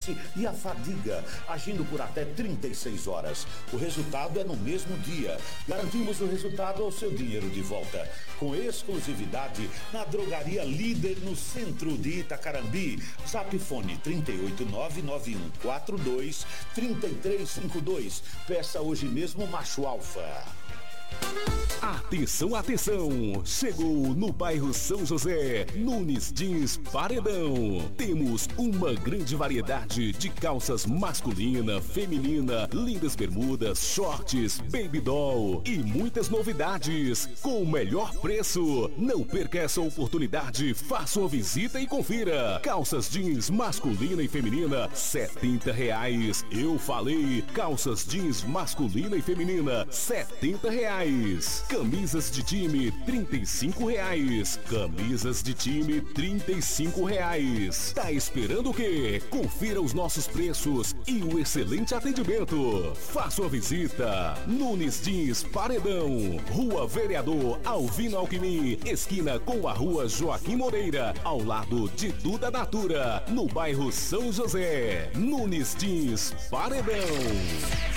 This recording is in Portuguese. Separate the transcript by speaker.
Speaker 1: e a fadiga, agindo por até 36 horas. O resultado é no mesmo dia. Garantimos o resultado ao seu dinheiro de volta. Com exclusividade na drogaria líder no centro de Itacarambi. Zap Fone 38991423352. Peça hoje mesmo Macho Alfa.
Speaker 2: Atenção, atenção! Chegou no bairro São José, Nunes Jeans Paredão. Temos uma grande variedade de calças masculina, feminina, lindas bermudas, shorts, baby doll e muitas novidades com o melhor preço. Não perca essa oportunidade, faça uma visita e confira. Calças jeans masculina e feminina, R$70. Eu falei, calças jeans masculina e feminina, R$70. Camisas de time, R$35. Camisas de time, R$35. Tá esperando o quê? Confira os nossos preços e o excelente atendimento. Faça uma visita. Nunes Jeans Paredão, Rua Vereador Alvino Alckmin, esquina com a Rua Joaquim Moreira, ao lado de Duda Natura, no bairro São José. Nunes Jeans Paredão.